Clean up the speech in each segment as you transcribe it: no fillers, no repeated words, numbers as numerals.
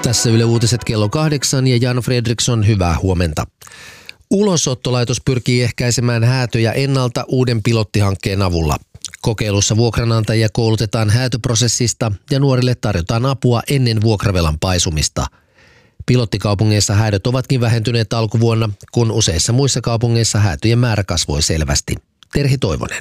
Tässä Yle Uutiset kello 8 ja Jan Fredriksson, hyvää huomenta. Ulosottolaitos pyrkii ehkäisemään häätöjä ennalta uuden pilottihankkeen avulla. Kokeilussa vuokranantajia koulutetaan häätöprosessista ja nuorille tarjotaan apua ennen vuokravelan paisumista. Pilottikaupungeissa häädöt ovatkin vähentyneet alkuvuonna, kun useissa muissa kaupungeissa häätöjen määrä kasvoi selvästi. Terhi Toivonen.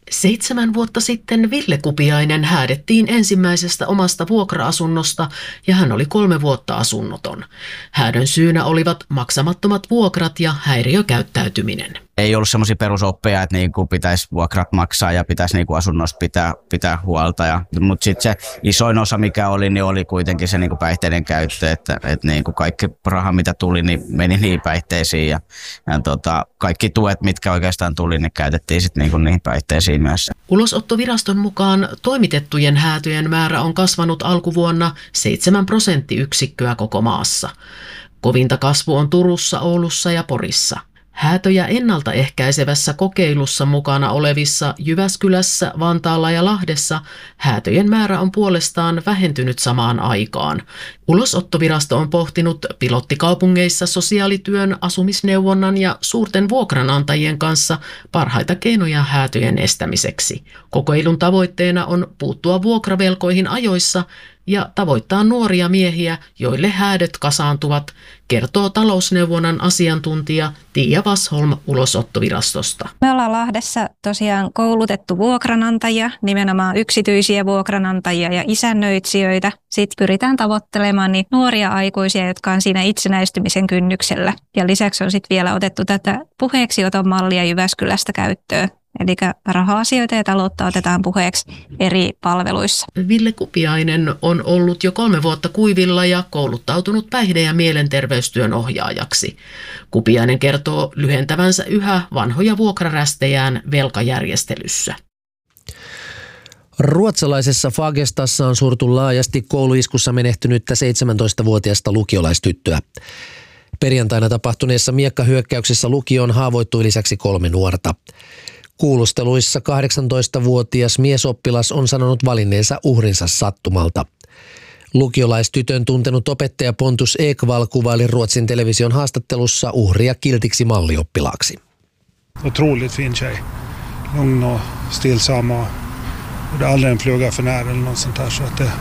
7 vuotta sitten Ville Kupiainen häädettiin ensimmäisestä omasta vuokra-asunnosta ja hän oli 3 vuotta asunnoton. Häädön syynä olivat maksamattomat vuokrat ja häiriökäyttäytyminen. Ei ollut semmoisia perusoppeja, että pitäisi vuokrat maksaa ja pitäisi asunnosta pitää huolta. Mutta sitten se isoin osa, mikä oli, niin oli kuitenkin se päihteiden käyttö, että kaikki raha, mitä tuli, niin meni niihin päihteisiin. Ja kaikki tuet, mitkä oikeastaan tuli, niin käytettiin sitten niihin päihteisiin myös. Ulosottoviraston mukaan toimitettujen häätöjen määrä on kasvanut alkuvuonna 7 prosenttiyksikköä koko maassa. Kovinta kasvu on Turussa, Oulussa ja Porissa. Häätöjä ennaltaehkäisevässä kokeilussa mukana olevissa Jyväskylässä, Vantaalla ja Lahdessa häätöjen määrä on puolestaan vähentynyt samaan aikaan. Ulosottovirasto on pohtinut pilottikaupungeissa sosiaalityön, asumisneuvonnan ja suurten vuokranantajien kanssa parhaita keinoja häätöjen estämiseksi. Kokeilun tavoitteena on puuttua vuokravelkoihin ajoissa ja tavoittaa nuoria miehiä, joille häädöt kasaantuvat, kertoo talousneuvonnan asiantuntija Tiia Vasholm Ulosottovirastosta. Me ollaan Lahdessa tosiaan koulutettu vuokranantajia, nimenomaan yksityisiä vuokranantajia ja isännöitsijöitä. Sitten pyritään tavoittelemaan niin nuoria aikuisia, jotka on siinä itsenäistymisen kynnyksellä. Ja lisäksi on sitten vielä otettu tätä puheeksioton mallia Jyväskylästä käyttöön. Eli raha-asioita ja taloutta otetaan puheeksi eri palveluissa. Ville Kupiainen on ollut jo 3 vuotta kuivilla ja kouluttautunut päihde- ja mielenterveystyön ohjaajaksi. Kupiainen kertoo lyhentävänsä yhä vanhoja vuokrarästejään velkajärjestelyssä. Ruotsalaisessa Fagestassa on surtu laajasti kouluiskussa menehtynyttä 17-vuotiaasta lukiolaistyttöä. Perjantaina tapahtuneessa miekkahyökkäyksessä lukioon haavoittui lisäksi 3 nuorta. Kuulusteluissa 18-vuotias miesoppilas on sanonut valinneensa uhrinsa sattumalta. Lukiolaistytön tuntenut opettaja Pontus Ekvall kuvaili Ruotsin television haastattelussa uhria kiltiksi mallioppilaaksi. Otroligt fin tjej. Lugn och stillsam och det är aldrig en fluga för nära eller något sånt där så att det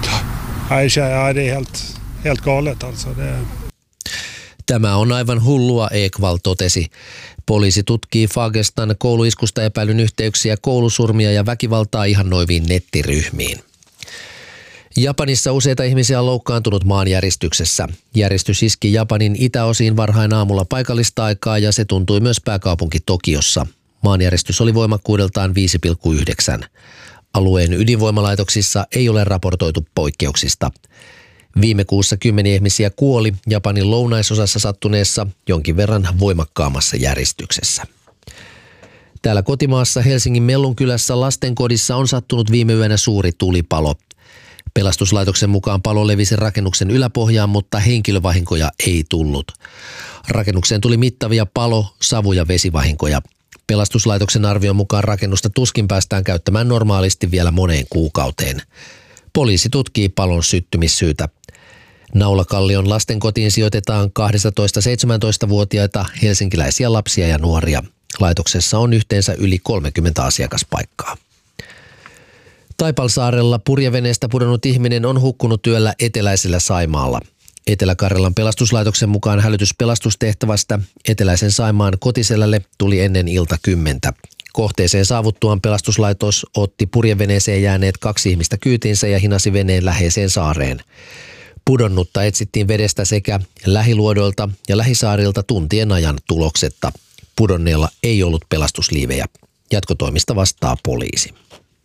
är helt galet alltså det. Tämä on aivan hullua, Ekvall totesi. Poliisi tutkii Fagestan kouluiskusta epäilyn yhteyksiä koulusurmia ja väkivaltaa ihannoiviin nettiryhmiin. Japanissa useita ihmisiä on loukkaantunut maanjäristyksessä. Järjestys iski Japanin itäosiin varhain aamulla paikallista aikaa ja se tuntui myös pääkaupunki Tokiossa. Maanjäristys oli voimakkuudeltaan 5,9. Alueen ydinvoimalaitoksissa ei ole raportoitu poikkeuksista. Viime kuussa 10 ihmisiä kuoli Japanin lounaisosassa sattuneessa jonkin verran voimakkaammassa järistyksessä. Täällä kotimaassa Helsingin Mellunkylässä lastenkodissa on sattunut viime yönä suuri tulipalo. Pelastuslaitoksen mukaan palo levisi rakennuksen yläpohjaan, mutta henkilövahinkoja ei tullut. Rakennukseen tuli mittavia palo-, savu- ja vesivahinkoja. Pelastuslaitoksen arvion mukaan rakennusta tuskin päästään käyttämään normaalisti vielä moneen kuukauteen. Poliisi tutkii palon syttymissyytä. Naulakallion lastenkotiin sijoitetaan 12-17-vuotiaita helsinkiläisiä lapsia ja nuoria. Laitoksessa on yhteensä yli 30 asiakaspaikkaa. Taipalsaarella purjeveneestä pudonnut ihminen on hukkunut yöllä eteläisellä Saimaalla. Etelä-Karjalan pelastuslaitoksen mukaan hälytys pelastustehtävästä eteläisen Saimaan Kotiselälle tuli ennen ilta 10. Kohteeseen saavuttuaan pelastuslaitos otti purjeveneeseen jääneet 2 ihmistä kyytiinsä ja hinasi veneen läheiseen saareen. Pudonnutta etsittiin vedestä sekä lähiluodolta ja lähisaarilta tuntien ajan tuloksetta. Pudonneella ei ollut pelastusliivejä. Jatkotoimista vastaa poliisi.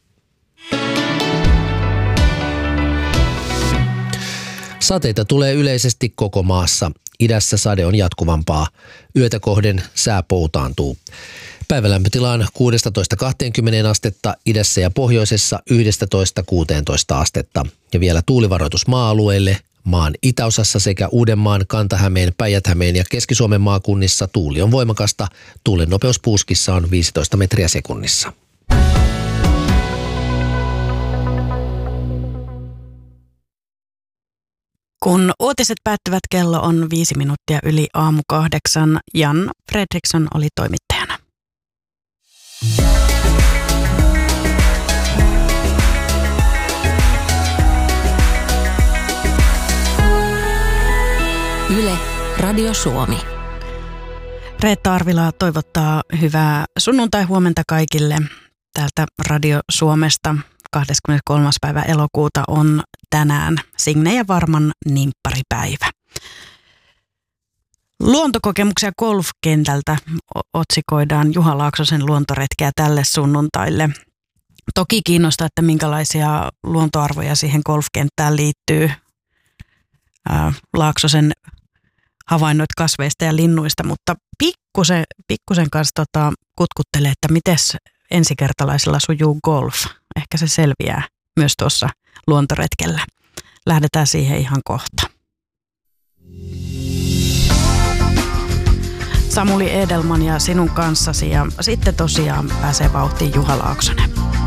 Sateita tulee yleisesti koko maassa. Idässä sade on jatkuvampaa. Yötä kohden sää poutaantuu. Päivälämpötila on 16-20 astetta, idässä ja pohjoisessa 11-16 astetta. Ja vielä tuulivaroitus maa-alueille. Maan itäosassa sekä Uudenmaan, Kanta-Hämeen, Päijät-Hämeen ja Keski-Suomen maakunnissa tuuli on voimakasta. Tuulen nopeus puuskissa on 15 metriä sekunnissa. Kun uutiset päättyvät, kello on 5 minuuttia yli 7:08. Jan Fredriksson oli toimittajana. Yle, Radio Suomi. Reetta Arvila toivottaa hyvää sunnuntai-huomenta kaikille täältä Radio Suomesta. 23. päivä elokuuta on tänään Signe ja Varman nimpparipäivä. Luontokokemuksia golfkentältä otsikoidaan Juha Laaksosen luontoretkeä tälle sunnuntaille. Toki kiinnostaa, että minkälaisia luontoarvoja siihen golfkenttään liittyy. Laaksosen havainnot kasveista ja linnuista, mutta pikkusen kanssa kutkuttelee, että mites ensikertalaisilla sujuu golf. Ehkä se selviää myös tuossa luontoretkellä. Lähdetään siihen ihan kohta. Samuli Edelman ja sinun kanssasi ja sitten tosiaan pääsee vauhtiin Juha Laaksonen.